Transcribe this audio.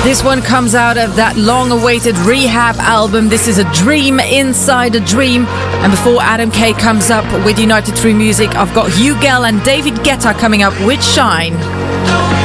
This one comes out of that long-awaited Rehab album. This is A Dream Inside a Dream. And before Adam K comes up with United 3 Music, I've got Hugh Gell and David Guetta coming up with Shine.